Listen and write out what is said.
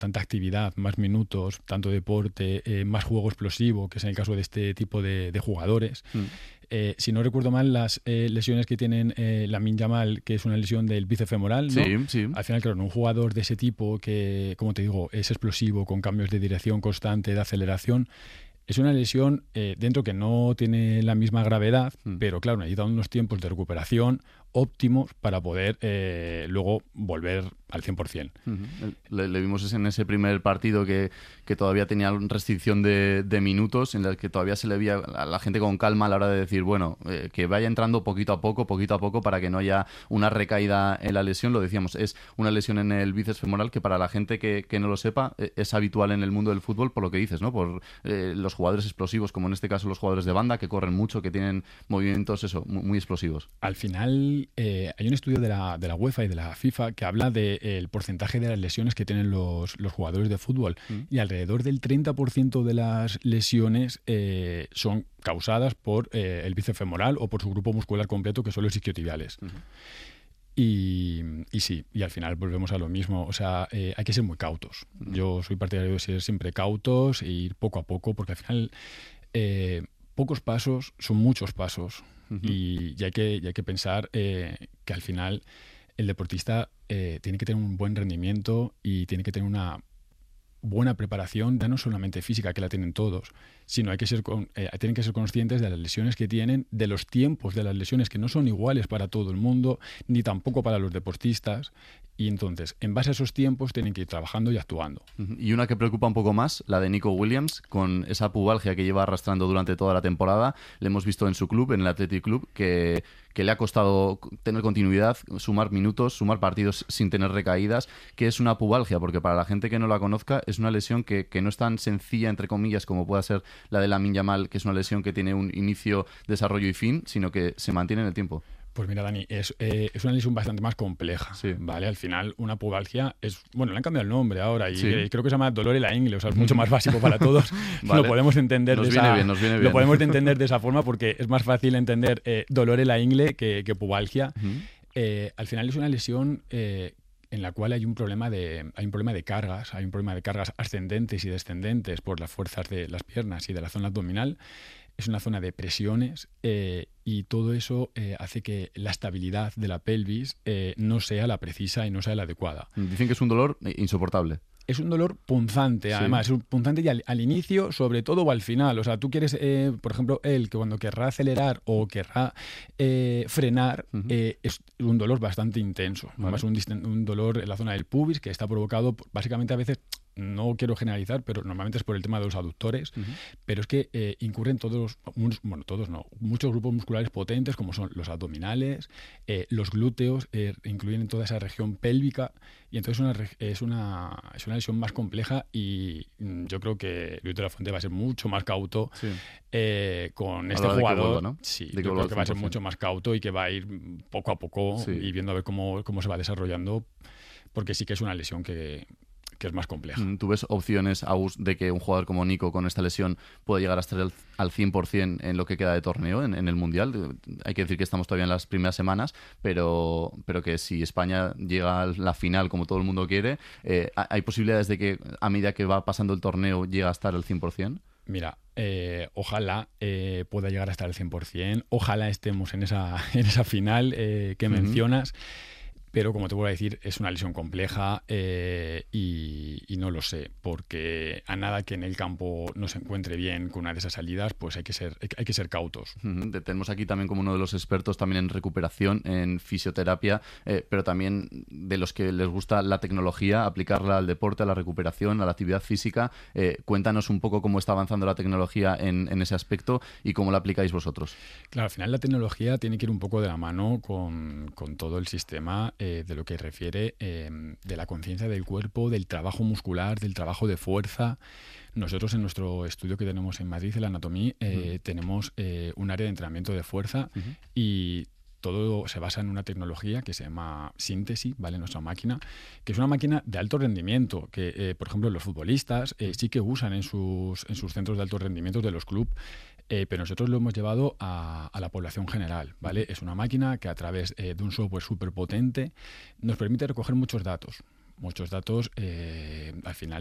tanta actividad, más minutos, tanto deporte, más juego explosivo, que es en el caso de este tipo de jugadores. Si no recuerdo mal, las lesiones que tienen Lamine Yamal, que es una lesión del bíceps femoral, ¿no? Sí. Al final, claro, un jugador de ese tipo que, como te digo, es explosivo, con cambios de dirección constante, de aceleración, es una lesión dentro que no tiene la misma gravedad, pero claro, necesita unos tiempos de recuperación óptimos para poder luego volver al 100%. Le vimos en ese primer partido que todavía tenía restricción de minutos, en el que todavía se le veía a la gente con calma a la hora de decir, bueno, que vaya entrando poquito a poco, para que no haya una recaída en la lesión. Lo decíamos, es una lesión en el bíceps femoral que para la gente que no lo sepa es habitual en el mundo del fútbol, por lo que dices, ¿no? Por los jugadores explosivos, como en este caso los jugadores de banda, que corren mucho, que tienen movimientos muy explosivos. Al final hay un estudio de la UEFA y de la FIFA que habla del porcentaje de las lesiones que tienen los jugadores de fútbol, y alrededor del 30% de las lesiones son causadas por el bíceps femoral o por su grupo muscular completo, que son los isquiotibiales. Y sí, y al final volvemos a lo mismo. O sea, hay que ser muy cautos. Yo soy partidario de ser siempre cautos e ir poco a poco, porque al final pocos pasos son muchos pasos. Y hay que pensar que al final el deportista tiene que tener un buen rendimiento y tiene que tener una buena preparación, ya no solamente física, que la tienen todos, sino tienen que ser conscientes de las lesiones que tienen, de los tiempos de las lesiones, que no son iguales para todo el mundo, ni tampoco para los deportistas. Y entonces, en base a esos tiempos, tienen que ir trabajando y actuando. Y una que preocupa un poco más, la de Nico Williams, con esa pubalgia que lleva arrastrando durante toda la temporada. Le hemos visto en su club, en el Athletic Club, que le ha costado tener continuidad, sumar minutos, sumar partidos sin tener recaídas. ¿Qué es una pubalgia? Porque para la gente que no la conozca, es una lesión que no es tan sencilla, entre comillas, como pueda ser la de Lamine Yamal, que es una lesión que tiene un inicio, desarrollo y fin, sino que se mantiene en el tiempo. Pues mira, Dani, es una lesión bastante más compleja, sí. ¿Vale? Al final, una pubalgia es... Bueno, le han cambiado el nombre ahora y sí. Creo que se llama dolor en la ingle, o sea, es mucho más básico para todos. Vale. Lo podemos entender nos viene bien. Lo podemos entender de esa forma porque es más fácil entender dolor en la ingle que pubalgia. Al final es una lesión en la cual hay un problema de cargas, hay un problema de cargas ascendentes y descendentes por las fuerzas de las piernas y de la zona abdominal. Es una zona de presiones y todo eso hace que la estabilidad de la pelvis no sea la precisa y no sea la adecuada. Dicen que es un dolor insoportable. Es un dolor punzante, además. Es un punzante ya al inicio, sobre todo, o al final. O sea, tú quieres, por ejemplo, él que cuando querrá acelerar o querrá frenar, es un dolor bastante intenso. Vale. Además, un dolor en la zona del pubis que está provocado, básicamente a veces, no quiero generalizar, pero normalmente es por el tema de los aductores, pero es que incurren muchos grupos musculares potentes, como son los abdominales, los glúteos, incluyen toda esa región pélvica, y entonces es una lesión más compleja, y yo creo que Luis de la Fuente va a ser mucho más cauto con este jugador. ¿No? Sí, yo creo que va a ser mucho más cauto y que va a ir poco a poco y viendo a ver cómo se va desarrollando, porque sí que es una lesión que es más compleja. ¿Tú ves opciones, Agus, de que un jugador como Nico con esta lesión pueda llegar a estar al 100% en lo que queda de torneo, en el Mundial? Hay que decir que estamos todavía en las primeras semanas, pero que si España llega a la final como todo el mundo quiere, ¿hay posibilidades de que a medida que va pasando el torneo llegue a estar al 100%? Mira, ojalá pueda llegar a estar al 100%, ojalá estemos en esa final que mencionas. Pero, como te voy a decir, es una lesión compleja y no lo sé, porque a nada que en el campo no se encuentre bien con una de esas salidas, pues hay que ser cautos. Tenemos aquí también como uno de los expertos también en recuperación, en fisioterapia, pero también de los que les gusta la tecnología, aplicarla al deporte, a la recuperación, a la actividad física. Cuéntanos un poco cómo está avanzando la tecnología en ese aspecto y cómo la aplicáis vosotros. Claro, al final la tecnología tiene que ir un poco de la mano con todo el sistema de lo que refiere de la conciencia del cuerpo, del trabajo muscular, del trabajo de fuerza. Nosotros en nuestro estudio que tenemos en Madrid, el Anatomí, tenemos un área de entrenamiento de fuerza y todo se basa en una tecnología que se llama Síntesis, ¿vale? Nuestra máquina, que es una máquina de alto rendimiento, que por ejemplo los futbolistas sí que usan en sus centros de alto rendimiento de los clubes, pero nosotros lo hemos llevado a la población general, ¿vale? Es una máquina que a través de un software súper potente nos permite recoger muchos datos. muchos datos al final